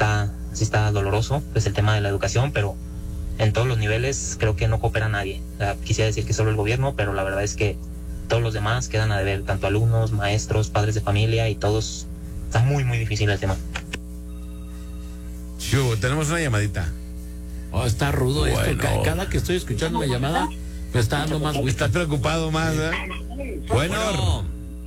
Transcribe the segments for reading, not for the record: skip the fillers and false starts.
sí está doloroso, pues el tema de la educación, pero en todos los niveles creo que no coopera nadie. O sea, quisiera decir que solo el gobierno, pero la verdad es que todos los demás quedan a deber, tanto alumnos, maestros, padres de familia y todos. Está muy, muy difícil el tema. Tenemos una llamadita. Oh, está rudo esto. Cada que estoy escuchando la llamada, me está dando más gusto. Estás preocupado más, ¿eh? Bueno.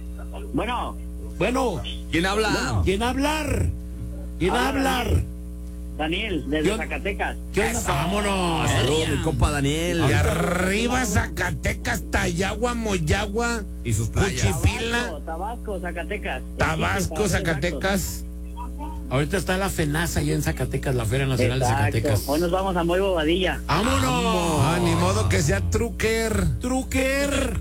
¿Quién habla? ¿Quién hablar? ¿Quién hablar? Daniel, desde Zacatecas. ¿Qué onda? Vámonos. Saludos, mi compa Daniel. Y arriba Zacatecas, Tayagua, Moyagua Y sus playas. Cuchipila. Tabasco, Zacatecas. Tabasco, Zacatecas. Ahorita está la FENASA allá en Zacatecas, la Feria Nacional de Zacatecas. Hoy nos vamos a Muy Bobadilla. ¡Vámonos! Ni modo que sea trucker. ¡Trucker!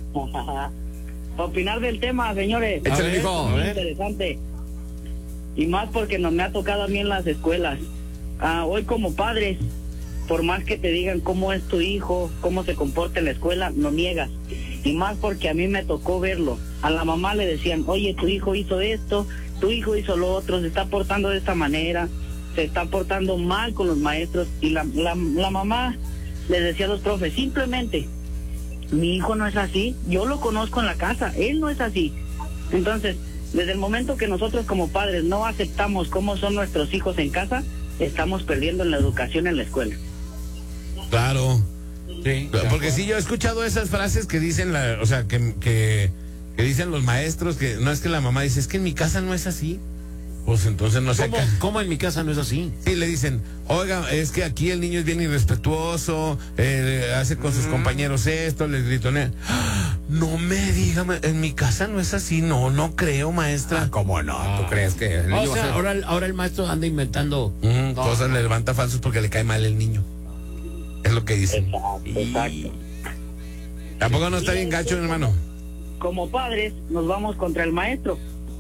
Opinar del tema, señores. Échale, mijo. Muy interesante. Y más porque me ha tocado a mí en las escuelas. Hoy como padres, por más que te digan cómo es tu hijo, cómo se comporta en la escuela, no niegas. Y más porque a mí me tocó verlo. A la mamá le decían, oye, tu hijo hizo esto, tu hijo hizo lo otro, se está portando de esta manera, se está portando mal con los maestros. Y la mamá les decía a los profes, simplemente, mi hijo no es así, yo lo conozco en la casa, él no es así. Entonces, desde el momento que nosotros como padres no aceptamos cómo son nuestros hijos en casa, estamos perdiendo en la educación en la escuela. Claro. Sí, porque sí, yo he escuchado esas frases que dicen, que dicen los maestros, que no es que la mamá dice, es que en mi casa no es así. Pues entonces no sé. ¿Cómo en mi casa no es así? Sí, le dicen, oiga, es que aquí el niño es bien irrespetuoso, hace con sus compañeros esto, les gritonea. No me diga, en mi casa no es así, no creo, maestra. ¿Cómo no? ¿Tú crees que el niño O sea, ahora el maestro anda inventando cosas, le levanta falsos porque le cae mal el niño. Es lo que dicen. Exacto. Tampoco no está bien gacho, hermano. Como padres nos vamos contra el maestro.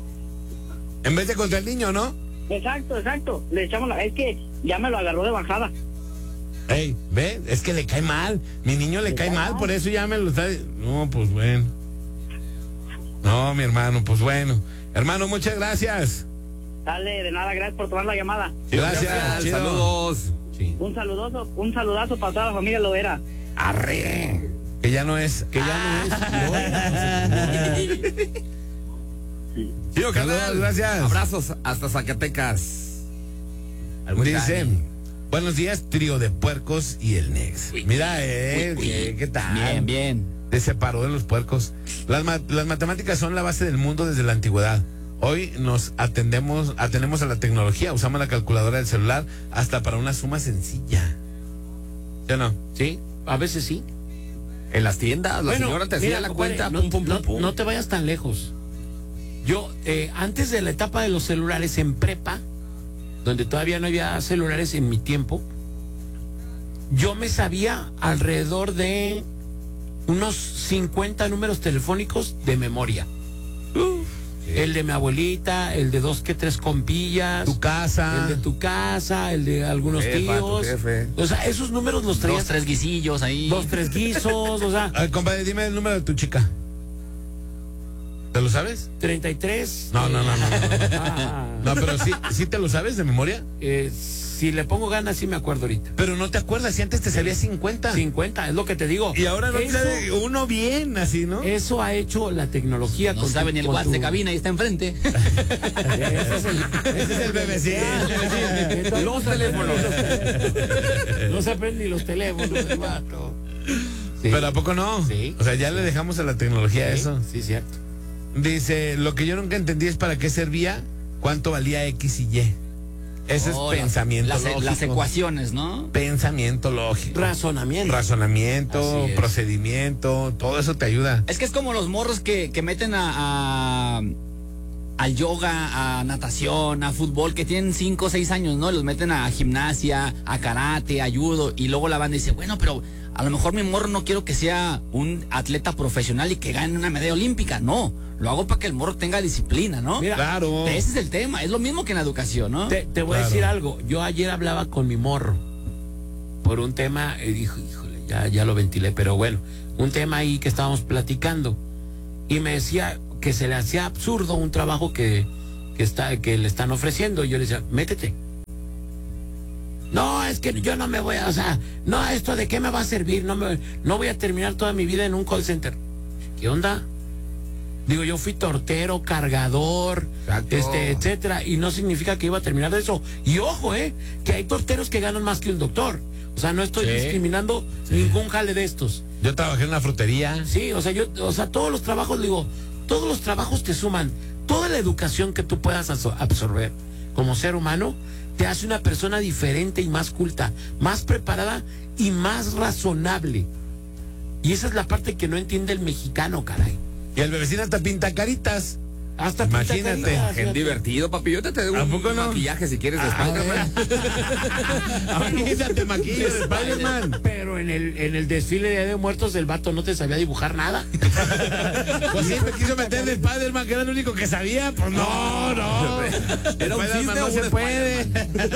En vez de contra el niño, ¿no? Exacto. Le echamos es que ya me lo agarró de bajada. Ey, ve, es que le cae mal. Mi niño le cae mal, por eso ya me lo está. No, pues bueno. No, mi hermano, pues bueno. Hermano, muchas gracias. Dale, de nada, gracias por tomar la llamada. Gracias, chido. Saludos. Sí. Un saludazo para toda la familia Lovera. Arre. Que ya no es. Tío, Saludos, gracias. Abrazos hasta Zacatecas. Dicen, buenos días, trío de puercos y el Nex. Mira, ¿qué tal? Bien. Se separó de los puercos. Las matemáticas son la base del mundo desde la antigüedad. Hoy nos atendemos a la tecnología, usamos la calculadora del celular hasta para una suma sencilla. ¿Sí o no? Sí, a veces sí. En las tiendas, la señora te hacía la cuenta. No te vayas tan lejos. Yo, antes de la etapa de los celulares en prepa, donde todavía no había celulares en mi tiempo, yo me sabía alrededor de unos 50 números telefónicos de memoria. El de mi abuelita, el de 2 que 3 compillas, Tu casa. el de tu casa, el de algunos tíos. Tu jefe. O sea, esos números los traías. 2, 3 guisillos ahí. 2, 3 guisos, o sea. A ver, compadre, dime el número de tu chica. ¿Te lo sabes? 33. No. No, pero sí te lo sabes de memoria. Si le pongo ganas, sí me acuerdo ahorita. Pero no te acuerdas, si antes te sabía 50. 50, es lo que te digo. Y ahora no te sabe uno bien, así, ¿no? Eso ha hecho la tecnología. No sabe ni el WhatsApp de cabina, ahí está enfrente. Ese es el bebecito. Los teléfonos. No se aprenden ni los teléfonos, hermano. Sí. Pero ¿a poco no? Sí. O sea, ya le dejamos a la tecnología eso. Sí, cierto. Dice, lo que yo nunca entendí es para qué servía, cuánto valía X y Y. Ese es pensamiento lógico. Las ecuaciones, ¿no? Pensamiento lógico. Razonamiento. Así es. Procedimiento, todo eso te ayuda. Es que es como los morros que meten al yoga, a natación, a fútbol, que tienen 5 o 6 años, ¿no? Los meten a gimnasia, a karate, a judo, y luego la banda dice, bueno, pero a lo mejor mi morro no quiero que sea un atleta profesional y que gane una medalla olímpica. No, lo hago para que el morro tenga disciplina, ¿no? Mira, claro. Ese es el tema, es lo mismo que en la educación, ¿no? Te voy a decir algo. Yo ayer hablaba con mi morro por un tema, y dijo, híjole, ya lo ventilé, pero bueno, un tema ahí que estábamos platicando. Y me decía que se le hacía absurdo un trabajo que le están ofreciendo. Y yo le decía, métete. es que yo no me voy a, o sea, no, esto de qué me va a servir, no voy a terminar toda mi vida en un call center. ¿Qué onda? Digo, yo fui tortero, cargador, Exacto. etcétera, y no significa que iba a terminar de eso. Y ojo, que hay torteros que ganan más que un doctor. O sea, no estoy discriminando ningún jale de estos. Yo trabajé en una frutería. Sí, o sea, todos los trabajos, digo, todos los trabajos te suman. Toda la educación que tú puedas absorber como ser humano te hace una persona diferente y más culta, más preparada y más razonable. Y esa es la parte que no entiende el mexicano, caray. Y el bebecín hasta pinta caritas. Hasta Imagínate. Qué divertido, papi. Yo te doy ¿A poco no? maquillaje si quieres de Spider-Man. Ahorita te maquillo de Spider-Man. Pero en el desfile de Día de Muertos el vato no te sabía dibujar nada. Pues sí, me quiso meter de Spider-Man, que era el único que sabía. Pues no. Era un Spider-Man chiste no o se un puede.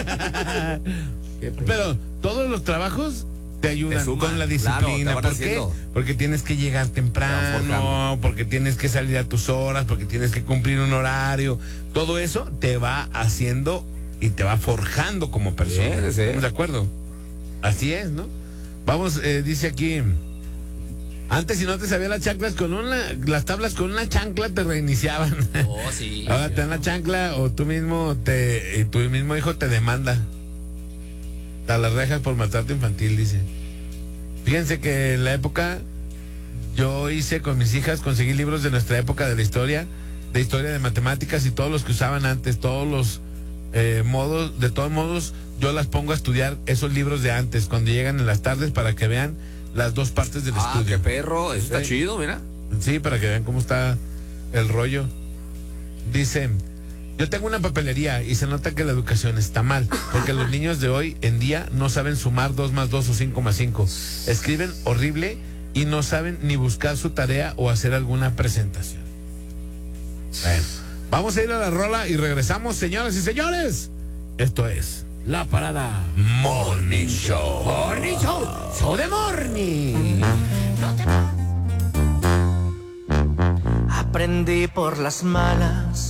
Pero todos los trabajos te ayudan Te suman, con la claro, disciplina. te van ¿Por qué? haciendo. Porque tienes que llegar Te van temprano, forjando. porque tienes que salir a tus horas, porque tienes que cumplir un horario. Todo eso te va haciendo y te va forjando como persona. Sí, sí. ¿Estamos de acuerdo? Así es, ¿no? Vamos, dice aquí. Antes, si no te sabías las tablas con una chancla te reiniciaban. Oh, sí. Ahora te dan la chancla o tu mismo hijo te demanda. A las rejas por maltrato infantil, dice. Fíjense que en la época yo hice con mis hijas, conseguí libros de nuestra época de historia de matemáticas y todos los que usaban antes, todos los modos, de todos modos, yo las pongo a estudiar esos libros de antes, cuando llegan en las tardes para que vean las dos partes del Ah, estudio. qué perro. Eso está Sí. chido, mira. Sí, para que vean cómo está el rollo. Dice, yo tengo una papelería y se nota que la educación está mal, porque los niños de hoy en día no saben sumar 2 más 2 o 5 más 5. Escriben horrible y no saben ni buscar su tarea o hacer alguna presentación. Bueno, vamos a ir a la rola y regresamos, señoras y señores. Esto es La parada. Morning Show. Morning Show. Show de morning. Aprendí por las malas